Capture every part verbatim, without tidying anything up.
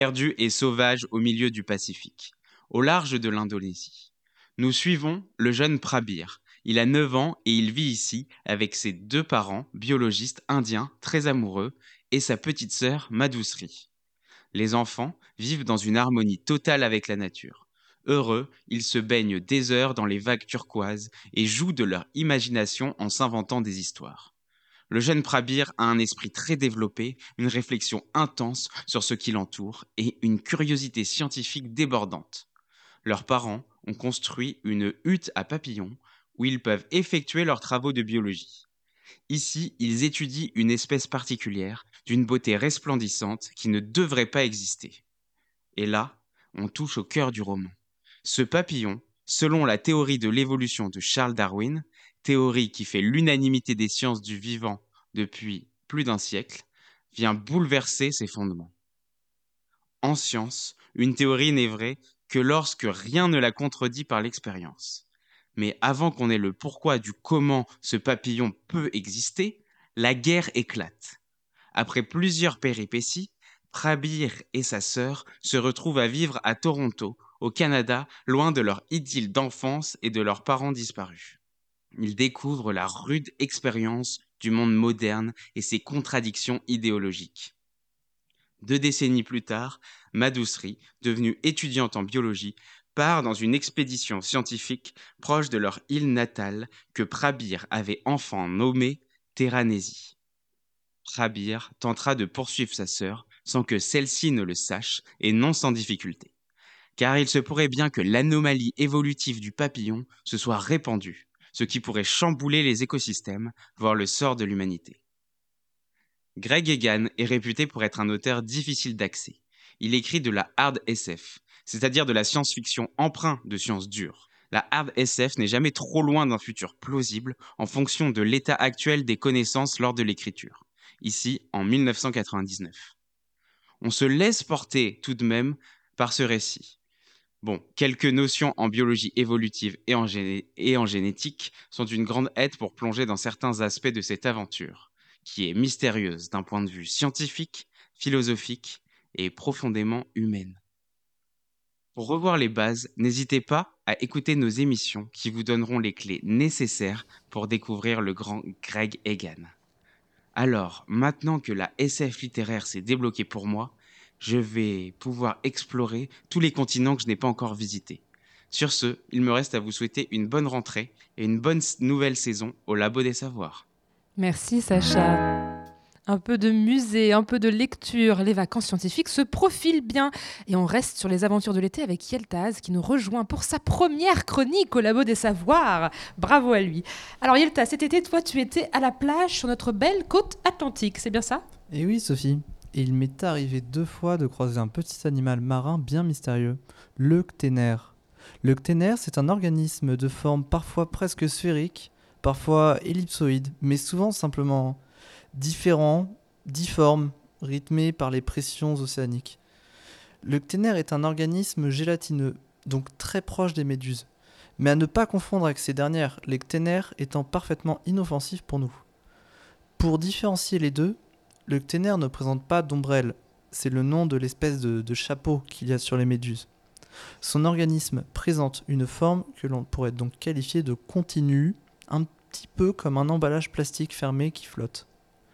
perdu et sauvage au milieu du Pacifique, au large de l'Indonésie. Nous suivons le jeune Prabir. Il a neuf ans et il vit ici avec ses deux parents, biologistes indiens très amoureux, et sa petite sœur Madhusri. Les enfants vivent dans une harmonie totale avec la nature. Heureux, ils se baignent des heures dans les vagues turquoises et jouent de leur imagination en s'inventant des histoires. Le jeune Prabir a un esprit très développé, une réflexion intense sur ce qui l'entoure et une curiosité scientifique débordante. Leurs parents ont construit une hutte à papillons où ils peuvent effectuer leurs travaux de biologie. Ici, ils étudient une espèce particulière, d'une beauté resplendissante qui ne devrait pas exister. Et là, on touche au cœur du roman. Ce papillon, selon la théorie de l'évolution de Charles Darwin, théorie qui fait l'unanimité des sciences du vivant depuis plus d'un siècle, vient bouleverser ses fondements. En science, une théorie n'est vraie que lorsque rien ne la contredit par l'expérience. Mais avant qu'on ait le pourquoi du comment ce papillon peut exister, la guerre éclate. Après plusieurs péripéties, Prabir et sa sœur se retrouvent à vivre à Toronto, au Canada, loin de leur idylle d'enfance et de leurs parents disparus. Ils découvrent la rude expérience du monde moderne et ses contradictions idéologiques. Deux décennies plus tard, Madhusri, devenue étudiante en biologie, part dans une expédition scientifique proche de leur île natale que Prabir avait enfant nommée Terranésie. Prabir tentera de poursuivre sa sœur sans que celle-ci ne le sache et non sans difficulté. Car il se pourrait bien que l'anomalie évolutive du papillon se soit répandue, ce qui pourrait chambouler les écosystèmes, voire le sort de l'humanité. Greg Egan est réputé pour être un auteur difficile d'accès. Il écrit de la hard S F, c'est-à-dire de la science-fiction empreinte de sciences dures. La hard S F n'est jamais trop loin d'un futur plausible en fonction de l'état actuel des connaissances lors de l'écriture, ici en mille neuf cent quatre-vingt-dix-neuf. On se laisse porter tout de même par ce récit. Bon, quelques notions en biologie évolutive et en, géné- et en génétique sont une grande aide pour plonger dans certains aspects de cette aventure, qui est mystérieuse d'un point de vue scientifique, philosophique et profondément humaine. Pour revoir les bases, n'hésitez pas à écouter nos émissions qui vous donneront les clés nécessaires pour découvrir le grand Greg Egan. Alors, maintenant que la S F littéraire s'est débloquée pour moi, je vais pouvoir explorer tous les continents que je n'ai pas encore visités. Sur ce, il me reste à vous souhaiter une bonne rentrée et une bonne s- nouvelle saison au Labo des Savoirs. Merci Sacha. Un peu de musée, un peu de lecture, les vacances scientifiques se profilent bien. Et on reste sur les aventures de l'été avec Yeltaz qui nous rejoint pour sa première chronique au Labo des Savoirs. Bravo à lui. Alors Yeltaz, cet été, toi, tu étais à la plage sur notre belle côte atlantique, c'est bien ça ? Et oui, Sophie. Et il m'est arrivé deux fois de croiser un petit animal marin bien mystérieux, le cténaire. Le cténaire, c'est un organisme de forme parfois presque sphérique, parfois ellipsoïde, mais souvent simplement différent, difforme, rythmé par les pressions océaniques. Le cténaire est un organisme gélatineux, donc très proche des méduses, mais à ne pas confondre avec ces dernières, les cténaires étant parfaitement inoffensifs pour nous. Pour différencier les deux, le cténaire ne présente pas d'ombrelle, c'est le nom de l'espèce de, de chapeau qu'il y a sur les méduses. Son organisme présente une forme que l'on pourrait donc qualifier de continue, un petit peu comme un emballage plastique fermé qui flotte.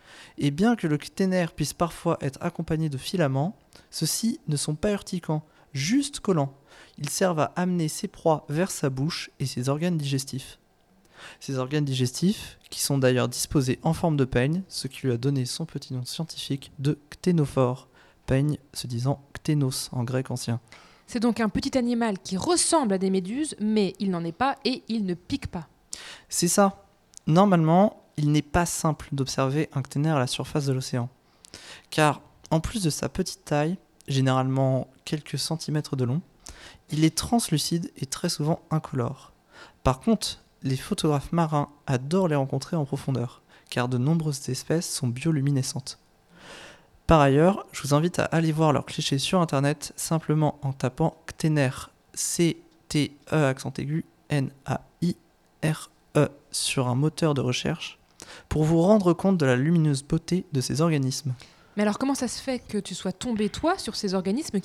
Et bien que le cténaire puisse parfois être accompagné de filaments, ceux-ci ne sont pas urticants, juste collants. Ils servent à amener ses proies vers sa bouche et ses organes digestifs. Ces organes digestifs, qui sont d'ailleurs disposés en forme de peigne, ce qui lui a donné son petit nom scientifique de cténophore, peigne se disant cténos en grec ancien. C'est donc un petit animal qui ressemble à des méduses, mais il n'en est pas et il ne pique pas. C'est ça. Normalement, il n'est pas simple d'observer un cténaire à la surface de l'océan. Car, en plus de sa petite taille, généralement quelques centimètres de long, il est translucide et très souvent incolore. Par contre, les photographes marins adorent les rencontrer en profondeur, car de nombreuses espèces sont bioluminescentes. Par ailleurs, je vous invite à aller voir leurs clichés sur internet simplement en tapant cténaire, C T E accent aigu, N A I R E sur un moteur de recherche, pour vous rendre compte de la lumineuse beauté de ces organismes. Mais alors, comment ça se fait que tu sois tombé, toi, sur ces organismes